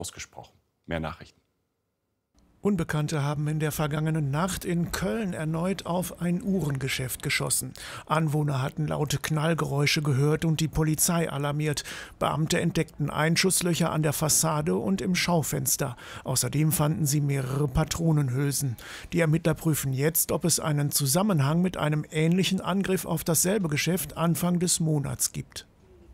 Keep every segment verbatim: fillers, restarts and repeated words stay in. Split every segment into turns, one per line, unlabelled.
ausgesprochen. Mehr Nachrichten.
Unbekannte haben in der vergangenen Nacht in Köln erneut auf ein Uhrengeschäft geschossen. Anwohner hatten laute Knallgeräusche gehört und die Polizei alarmiert. Beamte entdeckten Einschusslöcher an der Fassade und im Schaufenster. Außerdem fanden sie mehrere Patronenhülsen. Die Ermittler prüfen jetzt, ob es einen Zusammenhang mit einem ähnlichen Angriff auf dasselbe Geschäft Anfang des Monats gibt.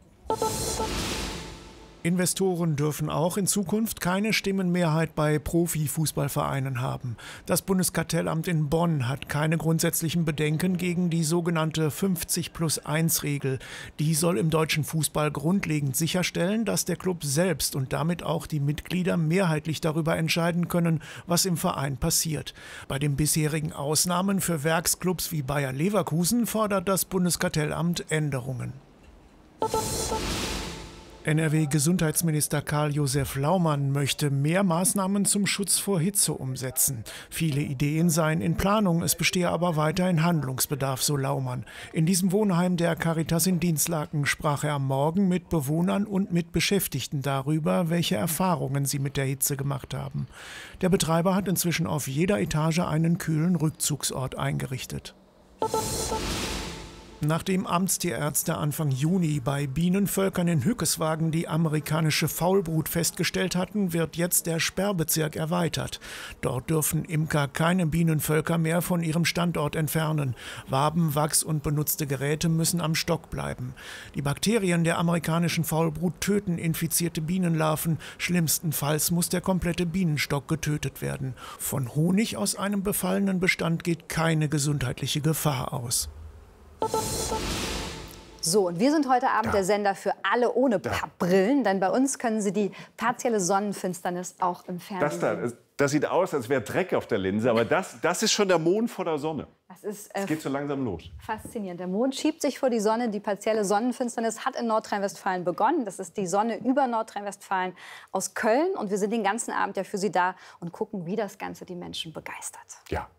Investoren dürfen auch in Zukunft keine Stimmenmehrheit bei Profifußballvereinen haben. Das Bundeskartellamt in Bonn hat keine grundsätzlichen Bedenken gegen die sogenannte fünfzig plus eins Regel. Die soll im deutschen Fußball grundlegend sicherstellen, dass der Club selbst und damit auch die Mitglieder mehrheitlich darüber entscheiden können, was im Verein passiert. Bei den bisherigen Ausnahmen für Werksclubs wie Bayer Leverkusen fordert das Bundeskartellamt Änderungen. N R W-Gesundheitsminister Karl-Josef Laumann möchte mehr Maßnahmen zum Schutz vor Hitze umsetzen. Viele Ideen seien in Planung, es bestehe aber weiterhin Handlungsbedarf, so Laumann. In diesem Wohnheim der Caritas in Dinslaken sprach er am Morgen mit Bewohnern und mit Beschäftigten darüber, welche Erfahrungen sie mit der Hitze gemacht haben. Der Betreiber hat inzwischen auf jeder Etage einen kühlen Rückzugsort eingerichtet. Nachdem Amtstierärzte Anfang Juni bei Bienenvölkern in Hückeswagen die amerikanische Faulbrut festgestellt hatten, wird jetzt der Sperrbezirk erweitert. Dort dürfen Imker keine Bienenvölker mehr von ihrem Standort entfernen. Waben, Wachs und benutzte Geräte müssen am Stock bleiben. Die Bakterien der amerikanischen Faulbrut töten infizierte Bienenlarven. Schlimmstenfalls muss der komplette Bienenstock getötet werden. Von Honig aus einem befallenen Bestand geht keine gesundheitliche Gefahr aus.
So, und wir sind heute Abend
ja.
der Sender für alle ohne Pappbrillen, denn bei uns können Sie die partielle Sonnenfinsternis auch im Fernsehen
Das, da,
sehen.
das sieht aus, als wäre Dreck auf der Linse, aber das, das ist schon der Mond vor der Sonne.
Das ist
Es
äh,
geht so langsam los.
faszinierend. Der Mond schiebt sich vor die Sonne. Die partielle Sonnenfinsternis hat in Nordrhein-Westfalen begonnen. Das ist die Sonne über Nordrhein-Westfalen aus Köln. Und wir sind den ganzen Abend ja für Sie da und gucken, wie das Ganze die Menschen begeistert.
Ja.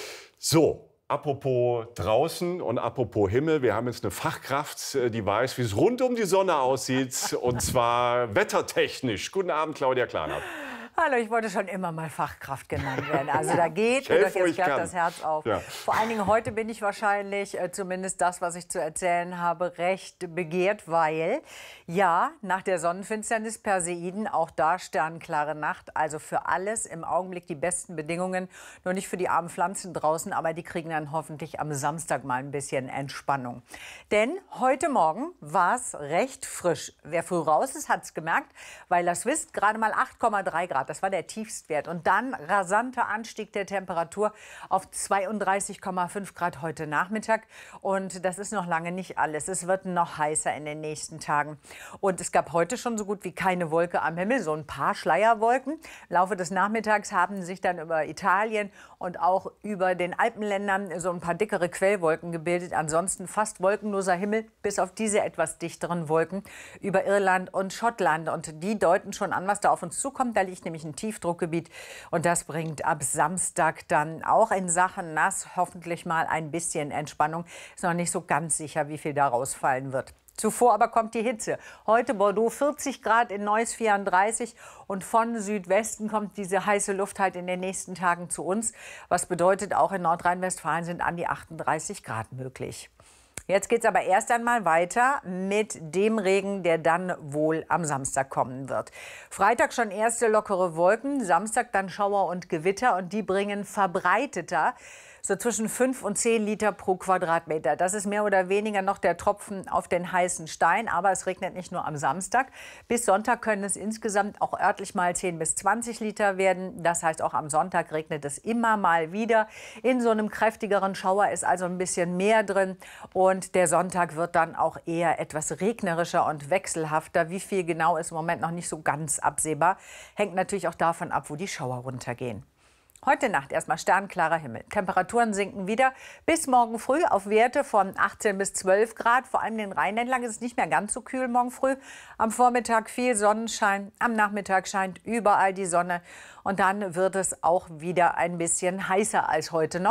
So. Apropos draußen und apropos Himmel, wir haben jetzt eine Fachkraft, die weiß, wie es rund um die Sonne aussieht, und zwar wettertechnisch. Guten Abend, Claudia Klarnapp.
Hallo, ich wollte schon immer mal Fachkraft genannt werden. Also da geht mir doch jetzt glatt das Herz auf. Ja. Vor allen Dingen heute bin ich wahrscheinlich, äh, zumindest das, was ich zu erzählen habe, recht begehrt, weil, ja, nach der Sonnenfinsternis Perseiden, auch da sternklare Nacht. Also für alles im Augenblick die besten Bedingungen. Nur nicht für die armen Pflanzen draußen, aber die kriegen dann hoffentlich am Samstag mal ein bisschen Entspannung. Denn heute Morgen war es recht frisch. Wer früh raus ist, hat es gemerkt, weil das wisst, gerade mal acht Komma drei Grad. Das war der Tiefstwert. Und dann rasanter Anstieg der Temperatur auf zweiunddreißig Komma fünf Grad heute Nachmittag. Und das ist noch lange nicht alles. Es wird noch heißer in den nächsten Tagen. Und es gab heute schon so gut wie keine Wolke am Himmel, so ein paar Schleierwolken. Im Laufe des Nachmittags haben sich dann über Italien und auch über den Alpenländern so ein paar dickere Quellwolken gebildet. Ansonsten fast wolkenloser Himmel, bis auf diese etwas dichteren Wolken über Irland und Schottland. Und die deuten schon an, was da auf uns zukommt. Da liegt nämlich ein Tiefdruckgebiet und das bringt ab Samstag dann auch in Sachen nass hoffentlich mal ein bisschen Entspannung. Ist noch nicht so ganz sicher, wie viel daraus fallen wird. Zuvor aber kommt die Hitze. Heute Bordeaux vierzig Grad, in Neuss vierunddreißig und von Südwesten kommt diese heiße Luft halt in den nächsten Tagen zu uns. Was bedeutet, auch in Nordrhein-Westfalen sind an die achtunddreißig Grad möglich. Jetzt geht es aber erst einmal weiter mit dem Regen, der dann wohl am Samstag kommen wird. Freitag schon erste lockere Wolken, Samstag dann Schauer und Gewitter und die bringen verbreiteter so zwischen fünf und zehn Liter pro Quadratmeter. Das ist mehr oder weniger noch der Tropfen auf den heißen Stein. Aber es regnet nicht nur am Samstag. Bis Sonntag können es insgesamt auch örtlich mal zehn bis zwanzig Liter werden. Das heißt, auch am Sonntag regnet es immer mal wieder. In so einem kräftigeren Schauer ist also ein bisschen mehr drin. Und der Sonntag wird dann auch eher etwas regnerischer und wechselhafter. Wie viel genau ist im Moment noch nicht so ganz absehbar. Hängt natürlich auch davon ab, wo die Schauer runtergehen. Heute Nacht erstmal sternklarer Himmel. Temperaturen sinken wieder bis morgen früh auf Werte von achtzehn bis zwölf Grad. Vor allem in den Rheinländern ist es nicht mehr ganz so kühl morgen früh. Am Vormittag viel Sonnenschein, am Nachmittag scheint überall die Sonne. Und dann wird es auch wieder ein bisschen heißer als heute noch.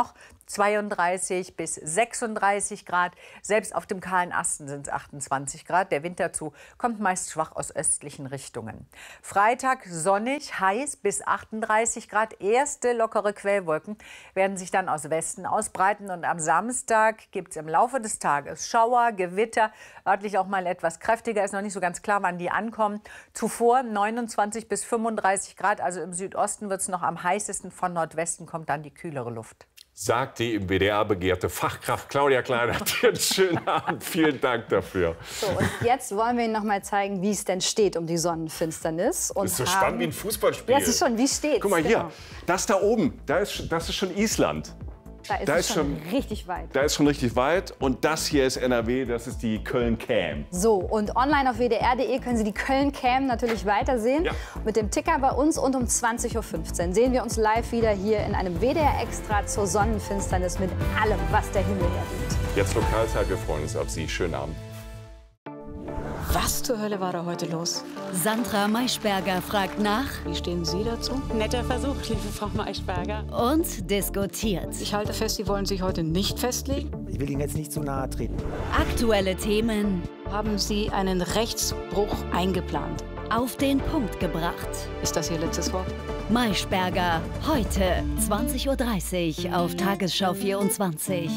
zweiunddreißig bis sechsunddreißig Grad. Selbst auf dem kahlen Asten sind es achtundzwanzig Grad. Der Wind dazu kommt meist schwach aus östlichen Richtungen. Freitag sonnig, heiß bis achtunddreißig Grad. Erste lockere Quellwolken werden sich dann aus Westen ausbreiten. Und am Samstag gibt es im Laufe des Tages Schauer, Gewitter, örtlich auch mal etwas kräftiger. Ist noch nicht so ganz klar, wann die ankommen. Zuvor neunundzwanzig bis fünfunddreißig Grad. Also im Südosten wird es noch am heißesten. Von Nordwesten kommt dann die kühlere Luft.
Sagt die im W D R begehrte Fachkraft Claudia Kleinert. Einen schönen Abend. Vielen Dank dafür.
So, und jetzt wollen wir Ihnen noch mal zeigen, wie es denn steht um die Sonnenfinsternis. Und
das ist so
haben...
spannend wie ein Fußballspiel.
Ja, das ist schon, wie steht's?
Guck mal hier,
genau.
das da oben, da ist, das ist schon Island.
Da ist
da
es
ist
schon,
schon
richtig weit.
Da ist schon richtig weit. Und das hier ist N R W, das ist die Köln-Cam.
So, und online auf W D R punkt de können Sie die Köln-Cam natürlich weitersehen.
Ja.
Mit dem Ticker bei uns und um zwanzig Uhr fünfzehn sehen wir uns live wieder hier in einem W D R-Extra zur Sonnenfinsternis mit allem, was der Himmel hergibt.
Jetzt Lokalzeit, wir freuen uns auf Sie. Schönen Abend.
Was zur Hölle war da heute los?
Sandra Maischberger fragt nach.
Wie stehen Sie dazu?
Netter Versuch, liebe Frau Maischberger.
Und diskutiert.
Ich halte fest, Sie wollen sich heute nicht festlegen.
Ich will Ihnen jetzt nicht zu nahe treten.
Aktuelle Themen.
Haben Sie einen Rechtsbruch eingeplant?
Auf den Punkt gebracht.
Ist das Ihr letztes Wort?
Maischberger, heute zwanzig Uhr dreißig auf Tagesschau vierundzwanzig.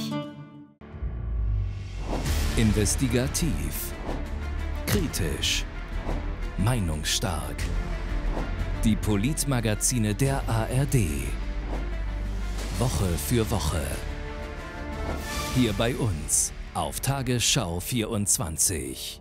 Investigativ. Kritisch. Meinungsstark. Die Politmagazine der A R D. Woche für Woche. Hier bei uns auf Tagesschau vierundzwanzig.